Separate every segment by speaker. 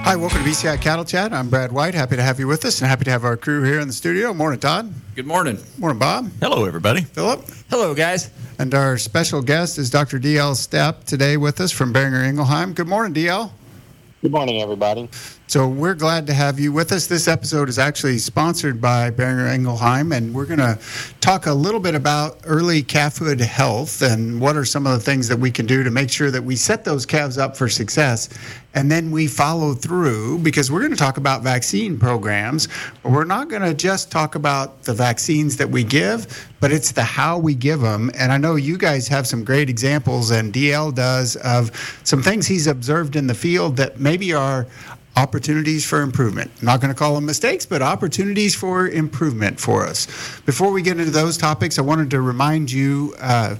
Speaker 1: Hi, welcome to BCI Cattle Chat. I'm Brad White. Happy to have you with us and happy to have our crew here in the studio. Morning, Todd.
Speaker 2: Good morning.
Speaker 1: Morning, Bob.
Speaker 3: Hello, everybody.
Speaker 1: Philip.
Speaker 4: Hello, guys.
Speaker 1: And our special guest is Dr. D.L. Stepp today with us from Boehringer Ingelheim. Good morning, D.L.
Speaker 5: Good morning, everybody.
Speaker 1: So we're glad to have you with us. This episode is actually sponsored by Boehringer Ingelheim, and we're going to talk a little bit about early calfhood health and what are some of the things that we can do to make sure that we set those calves up for success, and then we follow through, because we're going to talk about vaccine programs, but we're not going to just talk about the vaccines that we give, but it's the how we give them. And I know you guys have some great examples, and DL does, of some things he's observed in the field that maybe are opportunities for improvement. I'm not going to call them mistakes, but opportunities for improvement for us. Before we get into those topics, I wanted to remind you,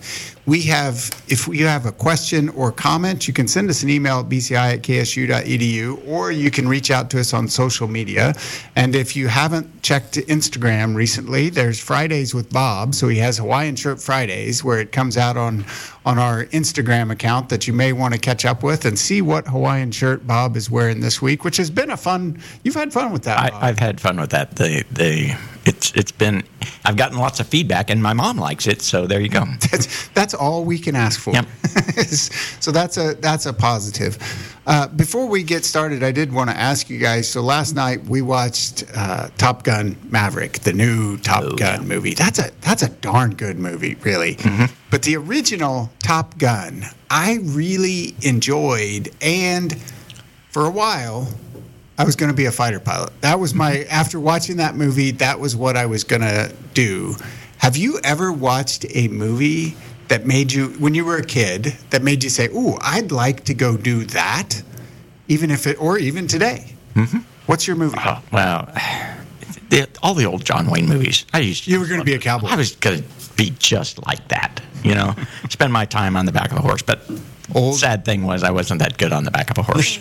Speaker 1: if you have a question or comment, you can send us an email at bci@ksu.edu, or you can reach out to us on social media. And if you haven't checked Instagram recently, there's Fridays with Bob. So he has Hawaiian Shirt Fridays, where it comes out on our Instagram account that you may want to catch up with and see what Hawaiian shirt Bob is wearing this week, which has been you've had fun with that, Bob.
Speaker 3: I've had fun with that. It's been, I've gotten lots of feedback, and my mom likes it, so there you go.
Speaker 1: That's all we can ask for.
Speaker 3: Yep.
Speaker 1: So that's a positive. Before we get started, I did want to ask you guys, so last night we watched Top Gun Maverick, the new Top Gun movie. That's a darn good movie, really. Mm-hmm. But the original Top Gun, I really enjoyed, and for a while, I was going to be a fighter pilot. That was after watching that movie, that was what I was going to do. Have you ever watched a movie that made you, when you were a kid, that made you say, ooh, I'd like to go do that, even today? Mm-hmm. What's your movie?
Speaker 3: Well, all the old John Wayne movies.
Speaker 1: You were going to be a cowboy.
Speaker 3: I was going to be just like that, spend my time on the back of a horse. But sad thing was I wasn't that good on the back of a horse.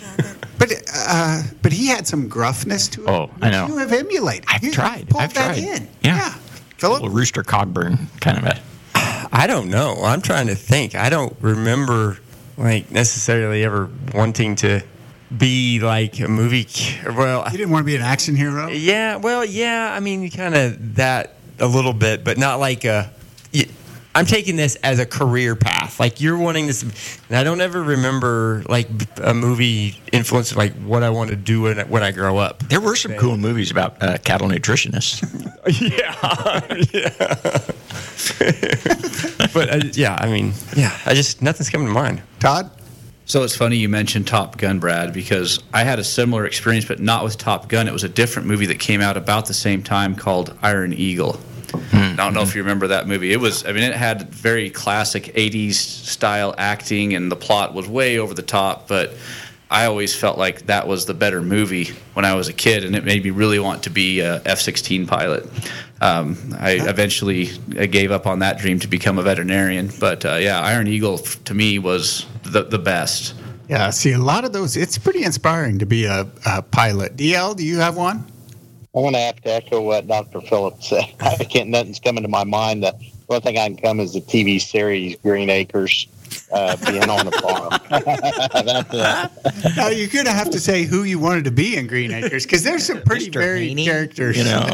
Speaker 1: But he had some gruffness to it.
Speaker 3: Oh, I know.
Speaker 1: You have emulated.
Speaker 3: I've tried.
Speaker 1: Yeah. Philip?
Speaker 3: A little Rooster Cogburn kind of a.
Speaker 4: I don't know. I'm trying to think. I don't remember necessarily ever wanting to be like a movie. Well,
Speaker 1: you didn't want to be an action hero?
Speaker 4: Yeah. Well, yeah. I mean, kind of that a little bit, but not like a. I'm taking this as a career path. Like you're wanting this, and I don't ever remember like a movie influence like what I want to do when I grow up.
Speaker 3: There were some cool movies about cattle nutritionists.
Speaker 4: But I just nothing's coming to mind.
Speaker 1: Todd?
Speaker 2: So it's funny you mentioned Top Gun, Brad, because I had a similar experience, but not with Top Gun. It was a different movie that came out about the same time called Iron Eagle. I don't know if you remember that movie. It had very classic 80s style acting, and the plot was way over the top, but I always felt like that was the better movie when I was a kid, and it made me really want to be a F-16 pilot. I eventually gave up on that dream to become a veterinarian, but Iron Eagle to me was the best.
Speaker 1: Yeah, see, a lot of those, it's pretty inspiring to be a pilot. DL, do you have one?
Speaker 5: I'm going to have to echo what Dr. Phillips said. Nothing's coming to my mind. The one thing I can come is the TV series Green Acres, being on the farm. That's it.
Speaker 1: Now, you're going to have to say who you wanted to be in Green Acres, because there's some pretty varied characters.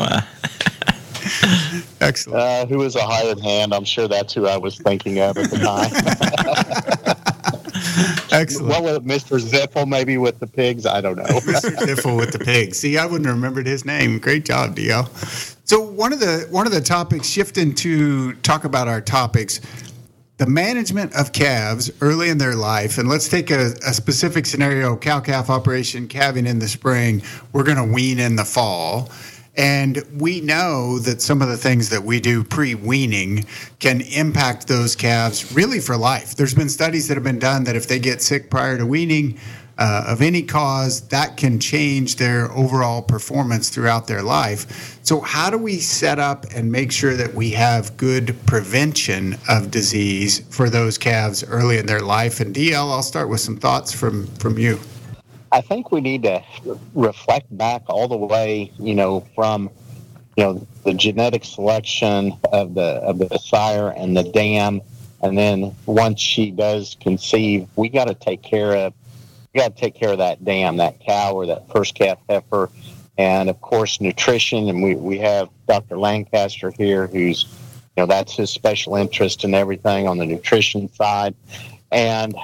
Speaker 1: Excellent.
Speaker 5: Who was a hired hand? I'm sure that's who I was thinking of at the time.
Speaker 1: Excellent.
Speaker 5: What was it, Mr. Ziffel, maybe with the pigs? I don't know.
Speaker 1: Mr. Ziffel with the pigs. See, I wouldn't have remembered his name. Great job, DL. So one of the topics, shifting to talk about our topics, the management of calves early in their life, and let's take a specific scenario, cow-calf operation, calving in the spring, we're going to wean in the fall. And we know that some of the things that we do pre-weaning can impact those calves really for life. There's been studies that have been done that if they get sick prior to weaning of any cause, that can change their overall performance throughout their life. So how do we set up and make sure that we have good prevention of disease for those calves early in their life? And DL, I'll start with some thoughts from you.
Speaker 5: I think we need to reflect back all the way, from, the genetic selection of the sire and the dam, and then once she does conceive, we got to take care of you got to take care of that dam, that cow or that first calf heifer. And of course, nutrition. And we have Dr. Lancaster here, who's, that's his special interest in everything on the nutrition side. And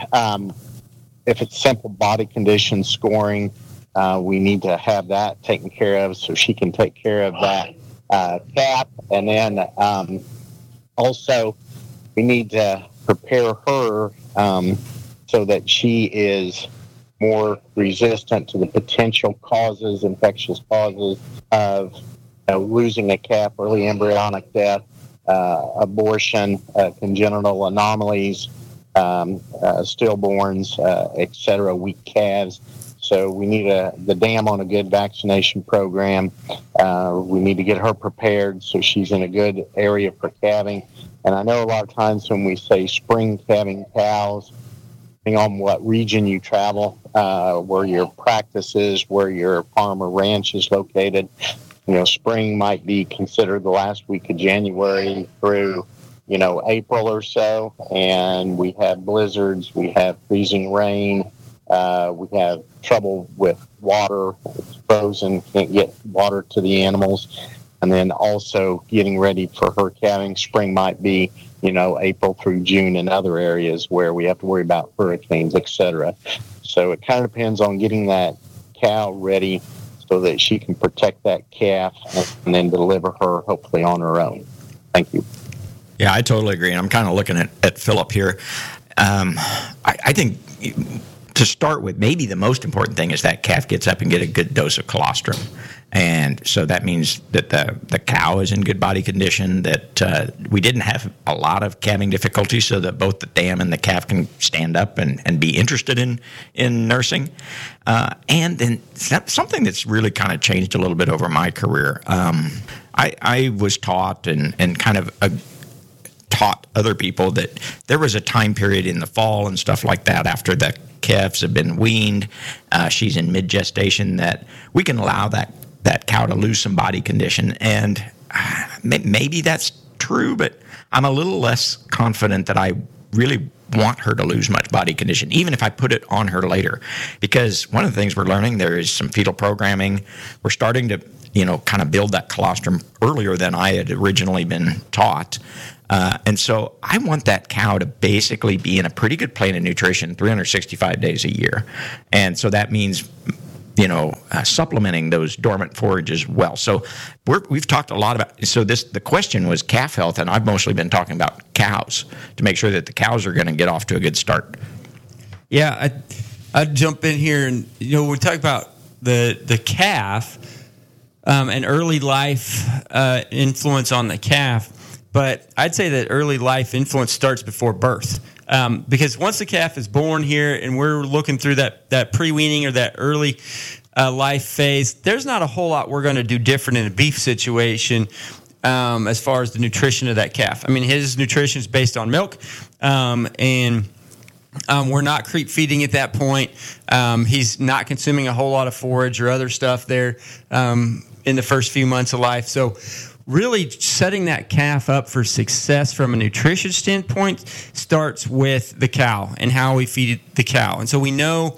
Speaker 5: if it's simple body condition scoring, we need to have that taken care of so she can take care of that calf. And then also we need to prepare her so that she is more resistant to the potential causes, infectious causes of losing a calf, early embryonic death, abortion, congenital anomalies, stillborns, etc., weak calves. So we need the dam on a good vaccination program. We need to get her prepared so she's in a good area for calving. And I know a lot of times when we say spring calving cows, depending on what region you travel, where your practice is, where your farm or ranch is located, spring might be considered the last week of January through, April or so. And we have blizzards, we have freezing rain, we have trouble with water. It's frozen, can't get water to the animals. And then also getting ready for her calving. Spring might be, April through June in other areas where we have to worry about hurricanes, etc. So it kind of depends on getting that cow ready so that she can protect that calf and then deliver her hopefully on her own. Thank you.
Speaker 3: Yeah, I totally agree. I'm kind of looking at Philip here. I think to start with, maybe the most important thing is that calf gets up and get a good dose of colostrum. And so that means that the cow is in good body condition, that we didn't have a lot of calving difficulties, so that both the dam and the calf can stand up and be interested in nursing. And then something that's really kind of changed a little bit over my career. I was taught and kind of taught other people that there was a time period in the fall and stuff like that after the calves have been weaned, she's in mid-gestation, that we can allow that cow to lose some body condition. And maybe that's true, but I'm a little less confident that I really want her to lose much body condition, even if I put it on her later. Because one of the things we're learning, there is some fetal programming. We're starting to, kind of build that colostrum earlier than I had originally been taught. And so I want that cow to basically be in a pretty good plane of nutrition 365 days a year. And so that means, supplementing those dormant forages well. So we've talked a lot about, the question was calf health, and I've mostly been talking about cows to make sure that the cows are going to get off to a good start.
Speaker 4: Yeah, I'd jump in here and, we talk about the calf and early life influence on the calf. But I'd say that early life influence starts before birth. Because once the calf is born here and we're looking through that pre-weaning or that early life phase, there's not a whole lot we're going to do different in a beef situation as far as the nutrition of that calf. I mean, his nutrition is based on milk, and we're not creep feeding at that point. He's not consuming a whole lot of forage or other stuff there in the first few months of life. So really setting that calf up for success from a nutrition standpoint starts with the cow and how we feed the cow. And so we know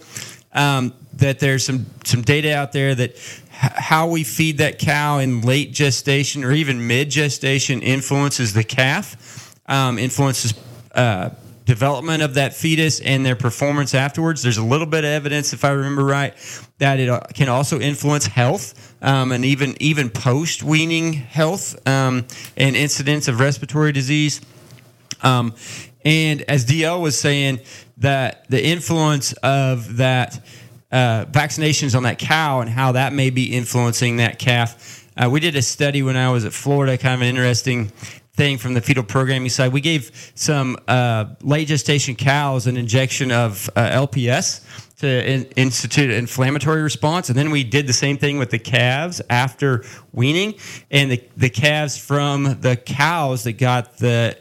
Speaker 4: that there's some data out there that how we feed that cow in late gestation or even mid-gestation influences the calf, influences development of that fetus and their performance afterwards. There's a little bit of evidence, if I remember right, that it can also influence health and even post-weaning health and incidence of respiratory disease. And as DL was saying, that the influence of that vaccinations on that cow and how that may be influencing that calf. We did a study when I was at Florida, kind of an interesting thing from the fetal programming side. We gave some late gestation cows an injection of LPS to institute an inflammatory response, and then we did the same thing with the calves after weaning, and the calves from the cows that got the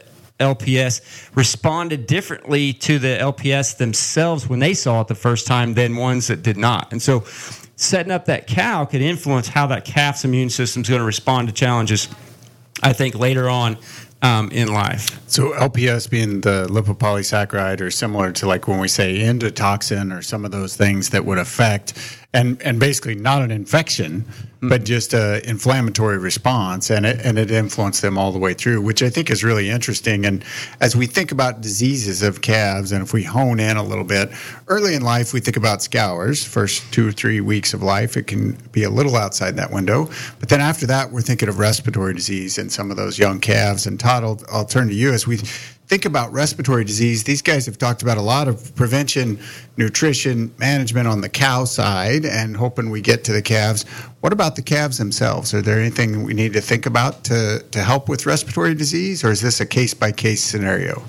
Speaker 4: LPS responded differently to the LPS themselves when they saw it the first time than ones that did not. And so setting up that cow could influence how that calf's immune system is going to respond to challenges, I think, later on in life.
Speaker 1: So LPS being the lipopolysaccharide, or similar to like when we say endotoxin, or some of those things that would affect and basically not an infection, but just a inflammatory response, and it influenced them all the way through, which I think is really interesting. And as we think about diseases of calves, and if we hone in a little bit, early in life we think about scours. First 2 or 3 weeks of life, it can be a little outside that window, but then after that we're thinking of respiratory disease in some of those young calves. And Todd, I'll turn to you as we think about respiratory disease. These guys have talked about a lot of prevention, nutrition, management on the cow side, and hoping we get to the calves. What about the calves themselves? Are there anything we need to think about to help with respiratory disease, or is this a case-by-case scenario?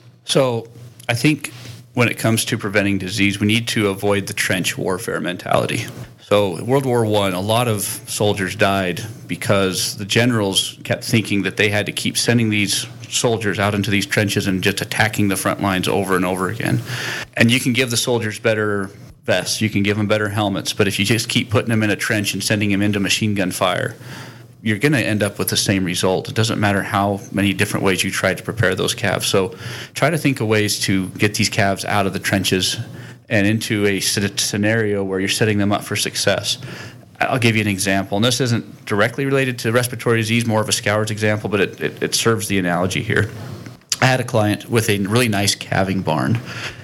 Speaker 2: So I think when it comes to preventing disease, we need to avoid the trench warfare mentality. So World War I, a lot of soldiers died because the generals kept thinking that they had to keep sending these soldiers out into these trenches and just attacking the front lines over and over again. And you can give the soldiers better vests, you can give them better helmets, but if you just keep putting them in a trench and sending them into machine gun fire, you're going to end up with the same result. It doesn't matter how many different ways you try to prepare those calves. So try to think of ways to get these calves out of the trenches and into a scenario where you're setting them up for success. I'll give you an example, and this isn't directly related to respiratory disease, more of a scours example, but it serves the analogy here. I had a client with a really nice calving barn,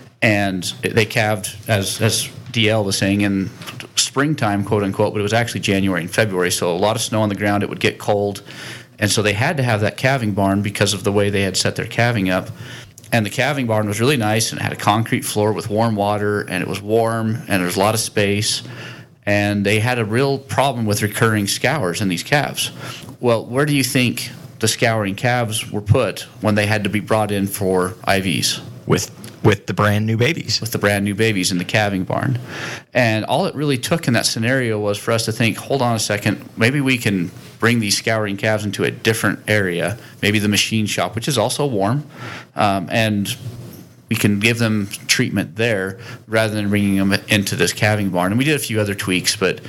Speaker 2: and they calved, as DL was saying, in springtime, quote unquote, but it was actually January and February, so a lot of snow on the ground, it would get cold, and so they had to have that calving barn because of the way they had set their calving up. And the calving barn was really nice, and it had a concrete floor with warm water, and it was warm, and there was a lot of space. And they had a real problem with recurring scours in these calves. Well, where do you think the scouring calves were put when they had to be brought in for IVs?
Speaker 3: With the brand new babies.
Speaker 2: With the brand new babies in the calving barn. And all it really took in that scenario was for us to think, hold on a second, maybe we can bring these scouring calves into a different area, maybe the machine shop, which is also warm, and we can give them treatment there rather than bringing them into this calving barn. And we did a few other tweaks, but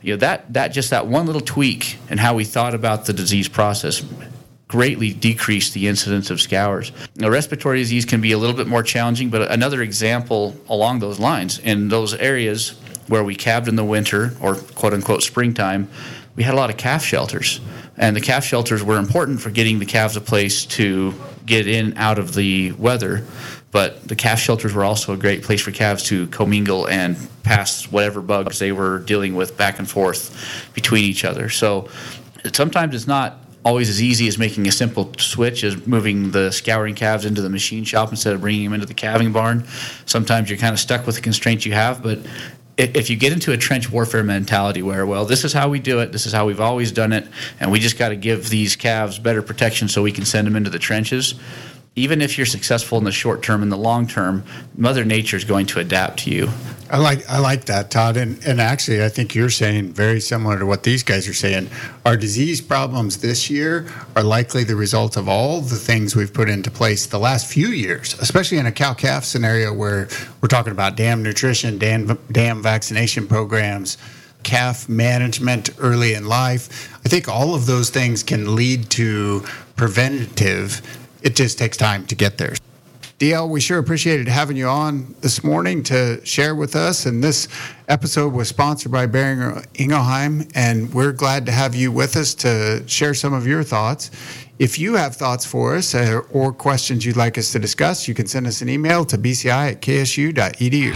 Speaker 2: that one little tweak in how we thought about the disease process greatly decreased the incidence of scours. Now, respiratory disease can be a little bit more challenging, but another example along those lines, in those areas where we calved in the winter, or quote-unquote springtime, we had a lot of calf shelters. And the calf shelters were important for getting the calves a place to get in out of the weather, but the calf shelters were also a great place for calves to commingle and pass whatever bugs they were dealing with back and forth between each other. So sometimes it's not always as easy as making a simple switch as moving the scouring calves into the machine shop instead of bringing them into the calving barn. Sometimes you're kind of stuck with the constraints you have, but if you get into a trench warfare mentality where, well, this is how we do it, this is how we've always done it, and we just got to give these calves better protection so we can send them into the trenches, even if you're successful in the short term, in the long term, Mother Nature is going to adapt to you.
Speaker 1: I like that, Todd. And actually, I think you're saying very similar to what these guys are saying. Our disease problems this year are likely the result of all the things we've put into place the last few years, especially in a cow-calf scenario where we're talking about dam nutrition, dam vaccination programs, calf management early in life. I think all of those things can lead to preventative. It just takes time to get there. DL, we sure appreciated having you on this morning to share with us. And this episode was sponsored by Boehringer Ingelheim, and we're glad to have you with us to share some of your thoughts. If you have thoughts for us or questions you'd like us to discuss, you can send us an email to bci@ksu.edu.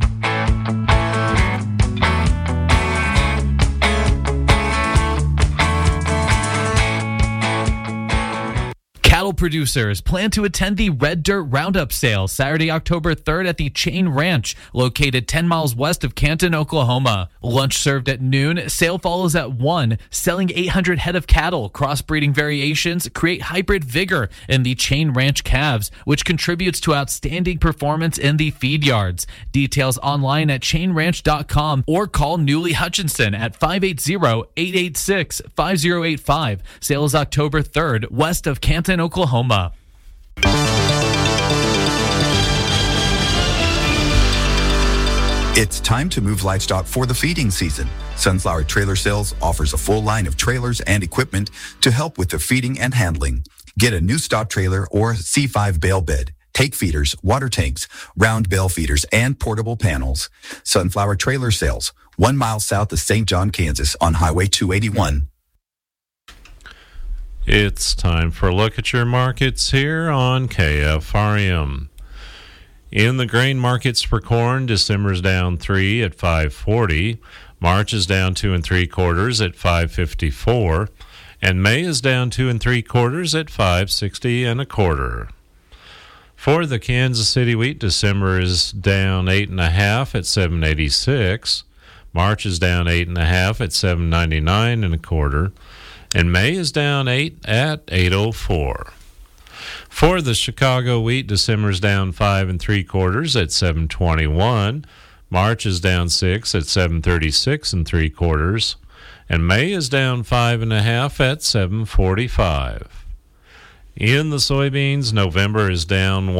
Speaker 6: Cattle producers plan to attend the Red Dirt Roundup sale Saturday, October 3rd at the Chain Ranch, located 10 miles west of Canton, Oklahoma. Lunch served at noon. Sale follows at 1. Selling 800 head of cattle. Crossbreeding variations create hybrid vigor in the Chain Ranch calves, which contributes to outstanding performance in the feed yards. Details online at chainranch.com or call Newly Hutchinson at 580-886-5085. Sale is October 3rd, west of Canton, Oklahoma.
Speaker 7: It's time to move livestock for the feeding season. Sunflower Trailer Sales offers a full line of trailers and equipment to help with the feeding and handling. Get a new stock trailer or C5 bale bed, take feeders, water tanks, round bale feeders, and portable panels. Sunflower Trailer Sales, 1 mile south of St. John, Kansas on Highway 281.
Speaker 8: It's time for a look at your markets here on KFRM. In the grain markets for corn, December's down 3 at 540. March is down 2 3/4 at 554. And May is down 2 3/4 at 560 1/4. For the Kansas City wheat, December is down 8 1/2 at 786. March is down 8 1/2 at 799 1/4. And May is down 8 at 804. For the Chicago wheat, December is down 5 3/4 at 721. March is down 6 at 736 3/4. And May is down 5 1/2 at 745. In the soybeans, November is down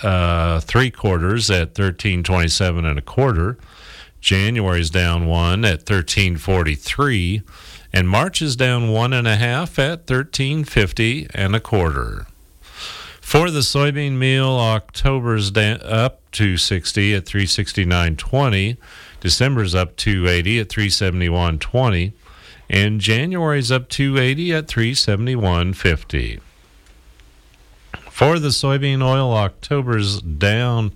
Speaker 8: 3/4 at 1327 1/4. January is down 1 at 1343. And March is down 1 1/2 at 1350 1/4. For the soybean meal, October's up 260 at 369.20. December's up 280 at 371.20. And January's up 280 at 371.50. For the soybean oil, October's down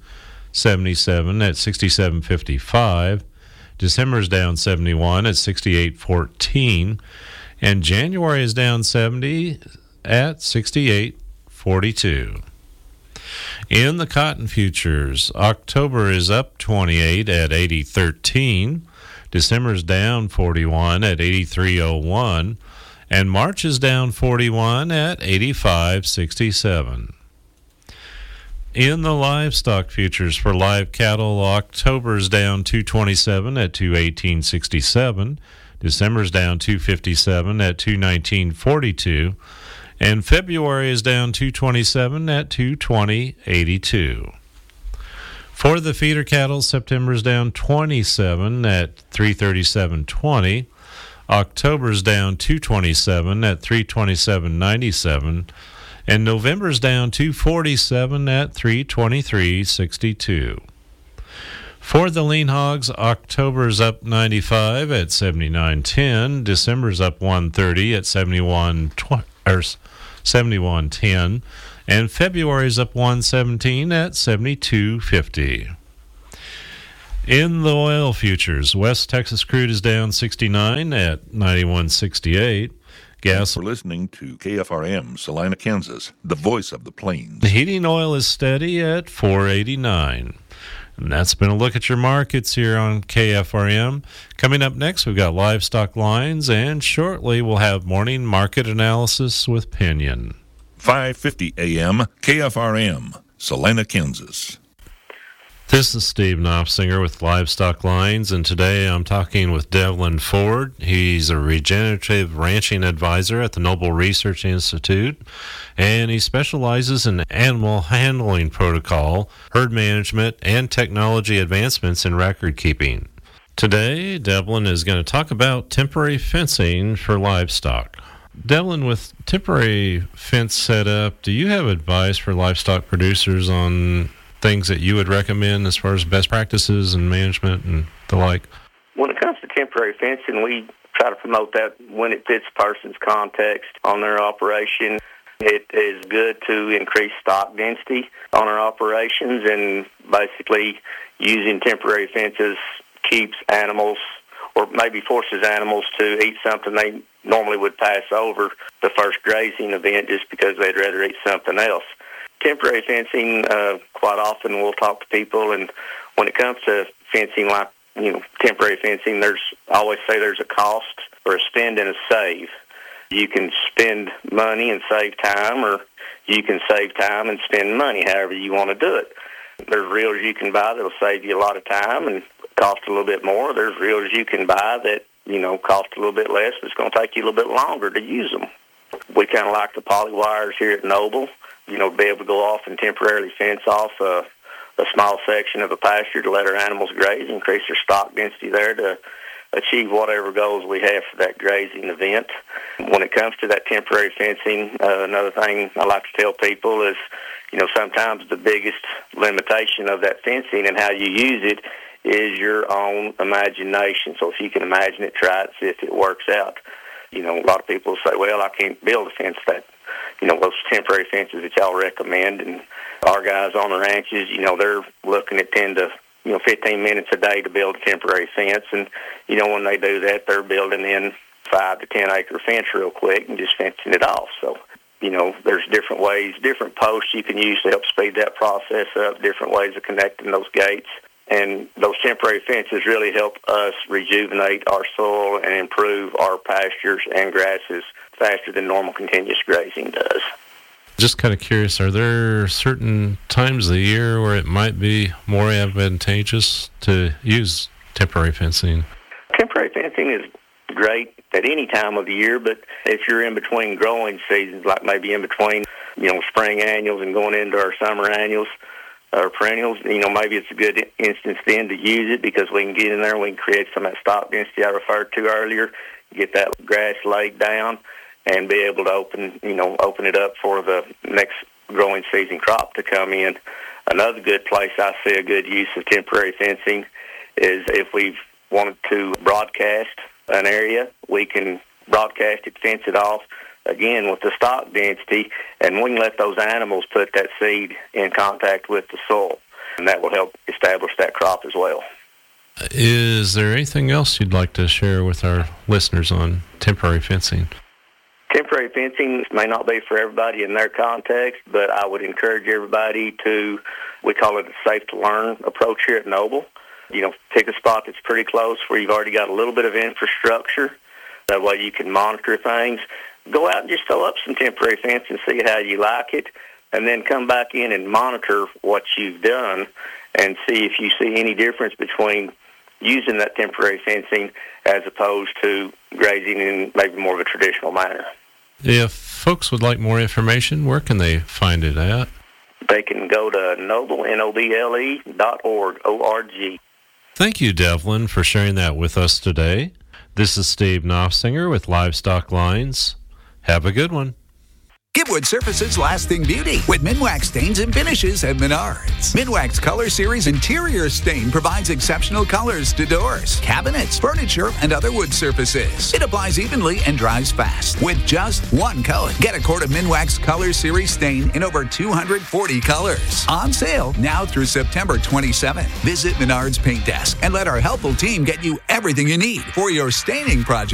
Speaker 8: 77 at 67.55. December's down 71 at 68.14. And January is down 70 at 68.42. In the cotton futures, October is up 28 at 80.13. December's down 41 at 83.01. And March is down 41 at 85.67. In the livestock futures for live cattle, October's down 227 at 218.67. December's down 257 at 219.42. And February is down 227 at 220.82. For the feeder cattle, September's down 27 at 337.20. October's down 227 at 327.97. And November's down 247 at 323.62. For the lean hogs, October's up 95 at 79.10. December's up 130 at 71.10. And February's up 117 at 72.50. In the oil futures, West Texas crude is down 69 at 91.68.
Speaker 9: Thanks for listening to KFRM, Salina, Kansas, the voice of the plains.
Speaker 8: The heating oil is steady at $4.89. And that's been a look at your markets here on KFRM. Coming up next, we've got livestock lines, and shortly we'll have morning market analysis with Pinion.
Speaker 9: 5:50 a.m. KFRM, Salina, Kansas.
Speaker 8: This is Steve Knopfsinger with Livestock Lines, and today I'm talking with Devlin Ford. He's a regenerative ranching advisor at the Noble Research Institute, and he specializes in animal handling protocol, herd management, and technology advancements in record keeping. Today, Devlin is going to talk about temporary fencing for livestock. Devlin, with temporary fence setup, do you have advice for livestock producers on things that you would recommend as far as best practices and management and the like?
Speaker 10: When it comes to temporary fencing, we try to promote that when it fits a person's context on their operation. It is good to increase stock density on our operations, and basically using temporary fences keeps animals, or maybe forces animals to eat something they normally would pass over the first grazing event just because they'd rather eat something else. Temporary fencing, quite often we'll talk to people, and when it comes to fencing, like, temporary fencing, I always say there's a cost or a spend and a save. You can spend money and save time, or you can save time and spend money, however you want to do it. There's reels you can buy that'll save you a lot of time and cost a little bit more. There's reels you can buy that, cost a little bit less, but it's going to take you a little bit longer to use them. We kind of like the poly wires here at Noble. Be able to go off and temporarily fence off a small section of a pasture to let our animals graze, increase their stock density there to achieve whatever goals we have for that grazing event. When it comes to that temporary fencing, another thing I like to tell people is, sometimes the biggest limitation of that fencing and how you use it is your own imagination. So if you can imagine it, try it, see if it works out. A lot of people say, well, I can't build a fence that, those temporary fences that y'all recommend. And our guys on the ranches, they're looking at 10 to 15 minutes a day to build a temporary fence. And, when they do that, they're building in 5 to 10 acre fence real quick and just fencing it off. So, there's different ways, different posts you can use to help speed that process up, different ways of connecting those gates. And those temporary fences really help us rejuvenate our soil and improve our pastures and grasses faster than normal continuous grazing does.
Speaker 8: Just kind of curious, are there certain times of the year where it might be more advantageous to use temporary fencing?
Speaker 10: Temporary fencing is great at any time of the year, but if you're in between growing seasons, like maybe in between, spring annuals and going into our summer annuals or perennials, maybe it's a good instance then to use it because we can get in there and we can create some of that stock density I referred to earlier, get that grass laid down, and be able to open it up for the next growing season crop to come in. Another good place I see a good use of temporary fencing is if we've wanted to broadcast an area, we can broadcast it, fence it off, again with the stock density, and we can let those animals put that seed in contact with the soil, and that will help establish that crop as well.
Speaker 8: Is there anything else you'd like to share with our listeners on temporary fencing?
Speaker 10: Temporary fencing may not be for everybody in their context, but I would encourage everybody to, we call it a safe-to-learn approach here at Noble. Pick a spot that's pretty close where you've already got a little bit of infrastructure. That way you can monitor things. Go out and just throw up some temporary fence and see how you like it, and then come back in and monitor what you've done and see if you see any difference between using that temporary fencing as opposed to grazing in maybe more of a traditional manner.
Speaker 8: If folks would like more information, where can they find it at?
Speaker 10: They can go to noble.org.
Speaker 8: Thank you, Devlin, for sharing that with us today. This is Steve Knopfsinger with Livestock Lines. Have a good one.
Speaker 11: Give wood surfaces lasting beauty with Minwax stains and finishes at Menards. Minwax Color Series Interior Stain provides exceptional colors to doors, cabinets, furniture, and other wood surfaces. It applies evenly and dries fast with just one coat. Get a quart of Minwax Color Series Stain in over 240 colors. On sale now through September 27th. Visit Menards Paint Desk and let our helpful team get you everything you need for your staining project.